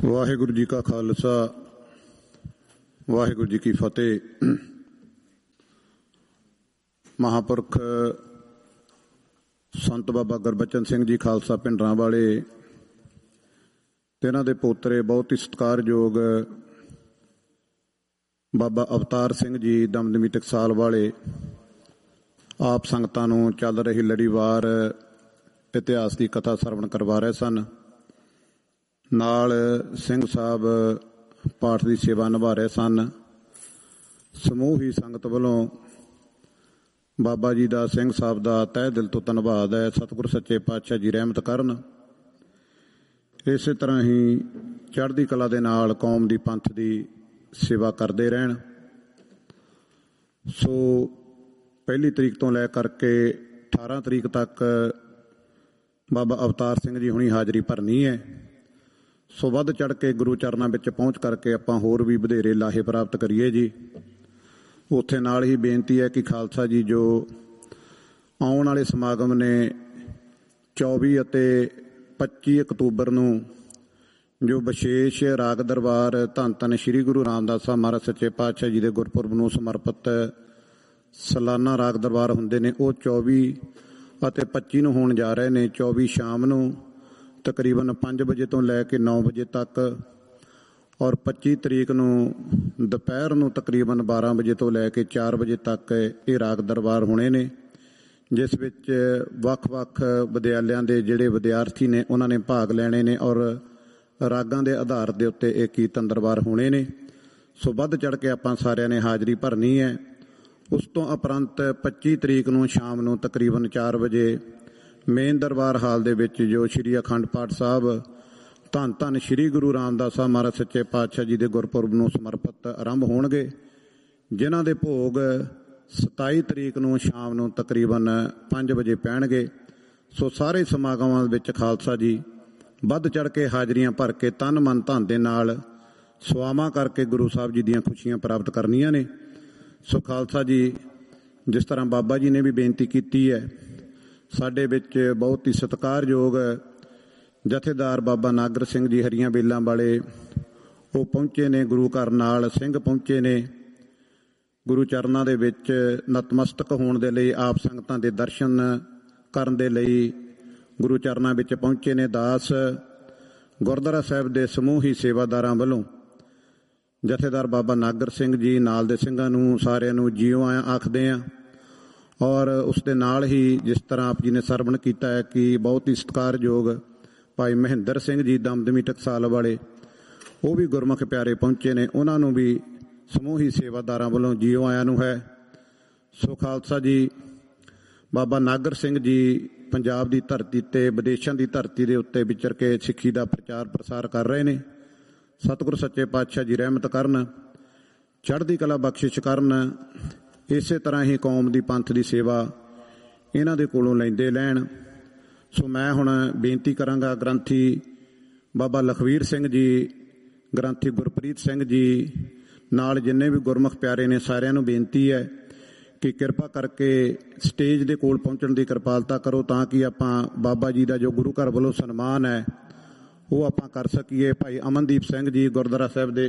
ਵਾਹਿਗੁਰੂ ਜੀ ਕਾ ਖਾਲਸਾ ਵਾਹਿਗੁਰੂ ਜੀ ਕੀ ਫਤਿਹ। ਮਹਾਂਪੁਰਖ ਸੰਤ ਬਾਬਾ ਗੁਰਬਚਨ ਸਿੰਘ ਜੀ ਖਾਲਸਾ ਪਿੰਡਰਾਂ ਵਾਲੇ ਤੇ ਇਹਨਾਂ ਦੇ ਪੋਤਰੇ ਬਹੁਤ ਹੀ ਸਤਿਕਾਰਯੋਗ ਬਾਬਾ ਅਵਤਾਰ ਸਿੰਘ ਜੀ ਦਮਦਮੀ ਟਕਸਾਲ ਵਾਲੇ ਆਪ ਸੰਗਤਾਂ ਨੂੰ ਚੱਲ ਰਹੀ ਲੜੀਵਾਰ ਇਤਿਹਾਸ ਦੀ ਕਥਾ ਸਰਵਣ ਕਰਵਾ ਰਹੇ ਸਨ। ਨਾਲ ਸਿੰਘ ਸਾਹਿਬ ਪਾਠ ਦੀ ਸੇਵਾ ਨਿਭਾ ਰਹੇ ਸਨ। ਸਮੂਹ ਹੀ ਸੰਗਤ ਵੱਲੋਂ ਬਾਬਾ ਜੀ ਦਾ ਸਿੰਘ ਸਾਹਿਬ ਦਾ ਤਹਿ ਦਿਲ ਤੋਂ ਧੰਨਵਾਦ ਹੈ। ਸਤਿਗੁਰ ਸੱਚੇ ਪਾਤਸ਼ਾਹ ਜੀ ਰਹਿਮਤ ਕਰਨ। ਇਸੇ ਤਰ੍ਹਾਂ ਹੀ ਚੜ੍ਹਦੀ ਕਲਾ ਦੇ ਨਾਲ ਕੌਮ ਦੀ ਪੰਥ ਦੀ ਸੇਵਾ ਕਰਦੇ ਰਹਿਣ। ਸੋ 1 ਤਰੀਕ ਤੋਂ ਲੈ ਕਰਕੇ 18 ਤਰੀਕ ਤੱਕ ਬਾਬਾ ਅਵਤਾਰ ਸਿੰਘ ਜੀ ਹੁਣੀ ਹਾਜ਼ਰੀ ਭਰਨੀ ਹੈ। ਸੋ ਵੱਧ ਚੜ੍ਹ ਕੇ ਗੁਰੂ ਚਰਨਾਂ ਵਿੱਚ ਪਹੁੰਚ ਕਰਕੇ ਆਪਾਂ ਹੋਰ ਵੀ ਵਧੇਰੇ ਲਾਹੇ ਪ੍ਰਾਪਤ ਕਰੀਏ ਜੀ। ਉੱਥੇ ਨਾਲ ਹੀ ਬੇਨਤੀ ਹੈ ਕਿ ਖਾਲਸਾ ਜੀ ਜੋ ਆਉਣ ਵਾਲੇ ਸਮਾਗਮ ਨੇ 24 ਅਤੇ 25 ਅਕਤੂਬਰ ਨੂੰ ਜੋ ਵਿਸ਼ੇਸ਼ ਰਾਗ ਦਰਬਾਰ ਧੰਨ ਧੰਨ ਸ੍ਰੀ ਗੁਰੂ ਰਾਮਦਾਸ ਸਾਹਿਬ ਮਹਾਰਾਜ ਸੱਚੇ ਪਾਤਸ਼ਾਹ ਜੀ ਦੇ ਗੁਰਪੁਰਬ ਨੂੰ ਸਮਰਪਿਤ ਸਾਲਾਨਾ ਰਾਗ ਦਰਬਾਰ ਹੁੰਦੇ ਨੇ, ਉਹ 24 ਅਤੇ 25 ਨੂੰ ਹੋਣ ਜਾ ਰਹੇ ਨੇ। 24 ਸ਼ਾਮ ਨੂੰ ਤਕਰੀਬਨ 5 ਵਜੇ ਤੋਂ ਲੈ ਕੇ 9 ਵਜੇ ਤੱਕ ਔਰ 25 ਤਰੀਕ ਨੂੰ ਦੁਪਹਿਰ ਨੂੰ ਤਕਰੀਬਨ 12 ਵਜੇ ਤੋਂ ਲੈ ਕੇ 4 ਵਜੇ ਤੱਕ ਇਹ ਰਾਗ ਦਰਬਾਰ ਹੋਣੇ ਨੇ, ਜਿਸ ਵਿੱਚ ਵੱਖ-ਵੱਖ ਵਿਦਿਆਲਿਆਂ ਦੇ ਜਿਹੜੇ ਵਿਦਿਆਰਥੀ ਨੇ ਉਹਨਾਂ ਨੇ ਭਾਗ ਲੈਣੇ ਨੇ ਔਰ ਰਾਗਾਂ ਦੇ ਆਧਾਰ ਦੇ ਉੱਤੇ ਇਹ ਕੀਰਤਨ ਦਰਬਾਰ ਹੋਣੇ ਨੇ। ਸੋ ਵੱਧ ਚੜ੍ਹ ਕੇ ਆਪਾਂ ਸਾਰਿਆਂ ਨੇ ਹਾਜ਼ਰੀ ਭਰਨੀ ਹੈ। ਉਸ ਤੋਂ ਉਪਰੰਤ 25 ਤਰੀਕ ਨੂੰ ਸ਼ਾਮ ਨੂੰ ਤਕਰੀਬਨ 4 ਵਜੇ ਮੇਨ ਦਰਬਾਰ ਹਾਲ ਦੇ ਵਿੱਚ ਜੋ ਸ਼੍ਰੀ ਅਖੰਡ ਪਾਠ ਸਾਹਿਬ ਧੰਨ ਧੰਨ ਸ੍ਰੀ ਗੁਰੂ ਰਾਮਦਾਸ ਸਾਹਿਬ ਮਹਾਰਾਜ ਸੱਚੇ ਪਾਤਸ਼ਾਹ ਜੀ ਦੇ ਗੁਰਪੁਰਬ ਨੂੰ ਸਮਰਪਿਤ ਆਰੰਭ ਹੋਣਗੇ, ਜਿਨ੍ਹਾਂ ਦੇ ਭੋਗ 27 ਤਰੀਕ ਨੂੰ ਸ਼ਾਮ ਨੂੰ ਤਕਰੀਬਨ 5 ਵਜੇ ਪੈਣਗੇ। ਸੋ ਸਾਰੇ ਸਮਾਗਮਾਂ ਵਿੱਚ ਖਾਲਸਾ ਜੀ ਵੱਧ ਚੜ੍ਹ ਕੇ ਹਾਜ਼ਰੀਆਂ ਭਰ ਕੇ ਤਨ ਮਨ ਧਨ ਦੇ ਨਾਲ ਸੇਵਾਵਾਂ ਕਰਕੇ ਗੁਰੂ ਸਾਹਿਬ ਜੀ ਦੀਆਂ ਖੁਸ਼ੀਆਂ ਪ੍ਰਾਪਤ ਕਰਨੀਆਂ ਨੇ। ਸੋ ਖਾਲਸਾ ਜੀ ਜਿਸ ਤਰ੍ਹਾਂ ਬਾਬਾ ਜੀ ਨੇ ਵੀ ਬੇਨਤੀ ਕੀਤੀ ਹੈ, ਸਾਡੇ ਵਿੱਚ ਬਹੁਤ ਹੀ ਸਤਿਕਾਰਯੋਗ ਜਥੇਦਾਰ ਬਾਬਾ ਨਾਗਰ ਸਿੰਘ ਜੀ ਹਰੀਆਂ ਬੇਲਾਂ ਵਾਲੇ ਉਹ ਪਹੁੰਚੇ ਨੇ, ਗੁਰੂ ਘਰ ਨਾਲ ਸਿੰਘ ਪਹੁੰਚੇ ਨੇ, ਗੁਰੂ ਚਰਨਾਂ ਦੇ ਵਿੱਚ ਨਤਮਸਤਕ ਹੋਣ ਦੇ ਲਈ, ਆਪ ਸੰਗਤਾਂ ਦੇ ਦਰਸ਼ਨ ਕਰਨ ਦੇ ਲਈ ਗੁਰੂ ਚਰਨਾਂ ਵਿੱਚ ਪਹੁੰਚੇ ਨੇ। ਦਾਸ ਗੁਰਦੁਆਰਾ ਸਾਹਿਬ ਦੇ ਸਮੂਹ ਹੀ ਸੇਵਾਦਾਰਾਂ ਵੱਲੋਂ ਜਥੇਦਾਰ ਬਾਬਾ ਨਾਗਰ ਸਿੰਘ ਜੀ ਨਾਲ ਦੇ ਸਿੰਘਾਂ ਨੂੰ ਸਾਰਿਆਂ ਨੂੰ ਜੀਓ ਆਇਆਂ ਆਖਦੇ ਹਾਂ। ਔਰ ਉਸ ਦੇ ਨਾਲ ਹੀ ਜਿਸ ਤਰ੍ਹਾਂ ਆਪ ਜੀ ਨੇ ਸਰਵਣ ਕੀਤਾ ਹੈ ਕਿ ਬਹੁਤ ਹੀ ਸਤਿਕਾਰਯੋਗ ਭਾਈ ਮਹਿੰਦਰ ਸਿੰਘ ਜੀ ਦਮਦਮੀ ਟਕਸਾਲ ਵਾਲੇ ਉਹ ਵੀ ਗੁਰਮੁਖ ਪਿਆਰੇ ਪਹੁੰਚੇ ਨੇ, ਉਹਨਾਂ ਨੂੰ ਵੀ ਸਮੂਹੀ ਸੇਵਾਦਾਰਾਂ ਵੱਲੋਂ ਜੀਓ ਆਇਆਂ ਨੂੰ ਹੈ। ਸੋ ਖਾਲਸਾ ਜੀ ਬਾਬਾ ਨਾਗਰ ਸਿੰਘ ਜੀ ਪੰਜਾਬ ਦੀ ਧਰਤੀ ਤੇ ਵਿਦੇਸ਼ਾਂ ਦੀ ਧਰਤੀ ਦੇ ਉੱਤੇ ਵਿਚਰ ਕੇ ਸਿੱਖੀ ਦਾ ਪ੍ਰਚਾਰ ਪ੍ਰਸਾਰ ਕਰ ਰਹੇ ਨੇ। ਸਤਿਗੁਰ ਸੱਚੇ ਪਾਤਸ਼ਾਹ ਜੀ ਰਹਿਮਤ ਕਰਨ, ਚੜ੍ਹਦੀ ਕਲਾ ਬਖਸ਼ਿਸ਼ ਕਰਨ। ਇਸੇ ਤਰ੍ਹਾਂ ਹੀ ਕੌਮ ਦੀ ਪੰਥ ਦੀ ਸੇਵਾ ਇਹਨਾਂ ਦੇ ਕੋਲੋਂ ਲੈਂਦੇ ਲੈਣ। ਸੋ ਮੈਂ ਹੁਣ ਬੇਨਤੀ ਕਰਾਂਗਾ ਗ੍ਰੰਥੀ ਬਾਬਾ ਲਖਵੀਰ ਸਿੰਘ ਜੀ, ਗ੍ਰੰਥੀ ਗੁਰਪ੍ਰੀਤ ਸਿੰਘ ਜੀ ਨਾਲ ਜਿੰਨੇ ਵੀ ਗੁਰਮੁਖ ਪਿਆਰੇ ਨੇ, ਸਾਰਿਆਂ ਨੂੰ ਬੇਨਤੀ ਹੈ ਕਿ ਕਿਰਪਾ ਕਰਕੇ ਸਟੇਜ ਦੇ ਕੋਲ ਪਹੁੰਚਣ ਦੀ ਕਿਰਪਾਲਤਾ ਕਰੋ ਤਾਂ ਕਿ ਆਪਾਂ ਬਾਬਾ ਜੀ ਦਾ ਜੋ ਗੁਰੂ ਘਰ ਵੱਲੋਂ ਸਨਮਾਨ ਹੈ ਉਹ ਆਪਾਂ ਕਰ ਸਕੀਏ। ਭਾਈ ਅਮਨਦੀਪ ਸਿੰਘ ਜੀ ਗੁਰਦੁਆਰਾ ਸਾਹਿਬ ਦੇ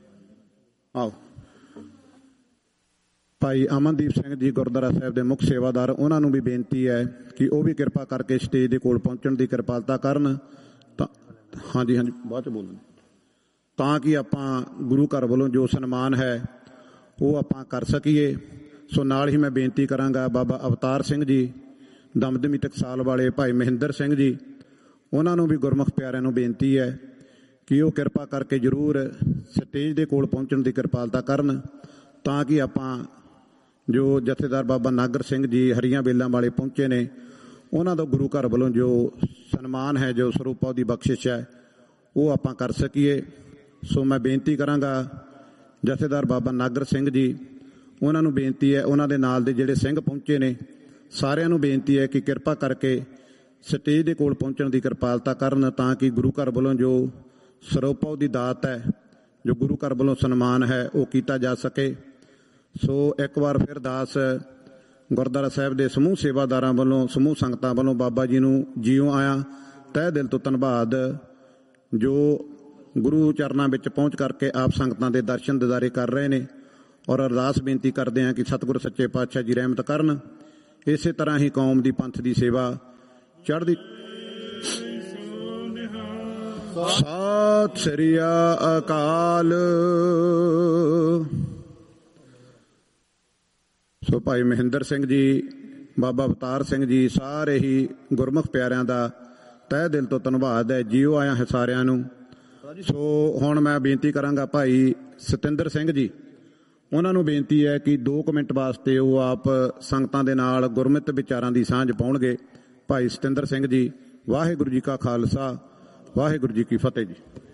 ਭਾਈ ਅਮਨਦੀਪ ਸਿੰਘ ਜੀ ਗੁਰਦੁਆਰਾ ਸਾਹਿਬ ਦੇ ਮੁੱਖ ਸੇਵਾਦਾਰ, ਉਹਨਾਂ ਨੂੰ ਵੀ ਬੇਨਤੀ ਹੈ ਕਿ ਉਹ ਵੀ ਕਿਰਪਾ ਕਰਕੇ ਸਟੇਜ ਦੇ ਕੋਲ ਪਹੁੰਚਣ ਦੀ ਕਿਰਪਾਲਤਾ ਕਰਨ। ਤਾਂ ਹਾਂਜੀ ਬਾਅਦ 'ਚ ਬੋਲਣ, ਤਾਂ ਕਿ ਆਪਾਂ ਗੁਰੂ ਘਰ ਵੱਲੋਂ ਜੋ ਸਨਮਾਨ ਹੈ ਉਹ ਆਪਾਂ ਕਰ ਸਕੀਏ। ਸੋ ਨਾਲ ਹੀ ਮੈਂ ਬੇਨਤੀ ਕਰਾਂਗਾ ਬਾਬਾ ਅਵਤਾਰ ਸਿੰਘ ਜੀ ਦਮਦਮੀ ਟਕਸਾਲ ਵਾਲੇ, ਭਾਈ ਮਹਿੰਦਰ ਸਿੰਘ ਜੀ, ਉਹਨਾਂ ਨੂੰ ਵੀ ਗੁਰਮੁਖ ਪਿਆਰਿਆਂ ਨੂੰ ਬੇਨਤੀ ਹੈ ਕਿ ਉਹ ਕਿਰਪਾ ਕਰਕੇ ਜ਼ਰੂਰ ਸਟੇਜ ਦੇ ਕੋਲ ਪਹੁੰਚਣ ਦੀ ਕਿਰਪਾਲਤਾ ਕਰਨ ਤਾਂ ਕਿ ਆਪਾਂ ਜੋ ਜਥੇਦਾਰ ਬਾਬਾ ਨਾਗਰ ਸਿੰਘ ਜੀ ਹਰੀਆਂ ਬੇਲਾਂ ਵਾਲੇ ਪਹੁੰਚੇ ਨੇ, ਉਹਨਾਂ ਦਾ ਗੁਰੂ ਘਰ ਵੱਲੋਂ ਜੋ ਸਨਮਾਨ ਹੈ, ਜੋ ਸਰੂਪਾਂ ਦੀ ਬਖਸ਼ਿਸ਼ ਹੈ, ਉਹ ਆਪਾਂ ਕਰ ਸਕੀਏ। ਸੋ ਮੈਂ ਬੇਨਤੀ ਕਰਾਂਗਾ ਜਥੇਦਾਰ ਬਾਬਾ ਨਾਗਰ ਸਿੰਘ ਜੀ, ਉਹਨਾਂ ਨੂੰ ਬੇਨਤੀ ਹੈ, ਉਹਨਾਂ ਦੇ ਨਾਲ ਦੇ ਜਿਹੜੇ ਸਿੰਘ ਪਹੁੰਚੇ ਨੇ ਸਾਰਿਆਂ ਨੂੰ ਬੇਨਤੀ ਹੈ ਕਿ ਕਿਰਪਾ ਕਰਕੇ ਸਟੇਜ ਦੇ ਕੋਲ ਪਹੁੰਚਣ ਦੀ ਕਿਰਪਾਲਤਾ ਕਰਨ ਤਾਂ ਕਿ ਗੁਰੂ ਘਰ ਵੱਲੋਂ ਜੋ ਸਰੂਪਾਂ ਦੀ ਦਾਤ ਹੈ, ਜੋ ਗੁਰੂ ਘਰ ਵੱਲੋਂ ਸਨਮਾਨ ਹੈ, ਉਹ ਕੀਤਾ ਜਾ ਸਕੇ। ਸੋ ਇੱਕ ਵਾਰ ਫਿਰ ਦਾਸ ਗੁਰਦੁਆਰਾ ਸਾਹਿਬ ਦੇ ਸਮੂਹ ਸੇਵਾਦਾਰਾਂ ਵੱਲੋਂ, ਸਮੂਹ ਸੰਗਤਾਂ ਵੱਲੋਂ ਬਾਬਾ ਜੀ ਨੂੰ ਜੀਓ ਆਇਆਂ ਤਹਿ ਦਿਲ ਤੋਂ ਧੰਨਵਾਦ। ਜੋ ਗੁਰੂ ਚਰਨਾਂ ਵਿੱਚ ਪਹੁੰਚ ਕਰਕੇ ਆਪ ਸੰਗਤਾਂ ਦੇ ਦਰਸ਼ਨ ਦਿਦਾਰੇ ਕਰ ਰਹੇ ਨੇ ਔਰ ਅਰਦਾਸ ਬੇਨਤੀ ਕਰਦੇ ਹਾਂ ਕਿ ਸਤਿਗੁਰ ਸੱਚੇ ਪਾਤਸ਼ਾਹ ਜੀ ਰਹਿਮਤ ਕਰਨ। ਇਸੇ ਤਰ੍ਹਾਂ ਹੀ ਕੌਮ ਦੀ ਪੰਥ ਦੀ ਸੇਵਾ ਚੜ੍ਹਦੀ। ਸਤਿ ਸ੍ਰੀ ਅਕਾਲ। ਸੋ ਭਾਈ ਮਹਿੰਦਰ ਸਿੰਘ ਜੀ, ਬਾਬਾ ਅਵਤਾਰ ਸਿੰਘ ਜੀ, ਸਾਰੇ ਹੀ ਗੁਰਮੁਖ ਪਿਆਰਿਆਂ ਦਾ ਤਹਿ ਦਿਲ ਤੋਂ ਧੰਨਵਾਦ ਹੈ। ਜੀਓ ਆਇਆਂ ਹੈ ਸਾਰਿਆਂ ਨੂੰ। ਸੋ ਹੁਣ ਮੈਂ ਬੇਨਤੀ ਕਰਾਂਗਾ ਭਾਈ ਸਤਿੰਦਰ ਸਿੰਘ ਜੀ, ਉਹਨਾਂ ਨੂੰ ਬੇਨਤੀ ਹੈ ਕਿ 2 ਮਿੰਟ ਵਾਸਤੇ ਉਹ ਆਪ ਸੰਗਤਾਂ ਦੇ ਨਾਲ ਗੁਰਮਤਿ ਵਿਚਾਰਾਂ ਦੀ ਸਾਂਝ ਪਾਉਣਗੇ। ਭਾਈ ਸਤਿੰਦਰ ਸਿੰਘ ਜੀ, ਵਾਹਿਗੁਰੂ ਜੀ ਕਾ ਖਾਲਸਾ, ਵਾਹਿਗੁਰੂ ਜੀ ਕੀ ਫਤਿਹ ਜੀ।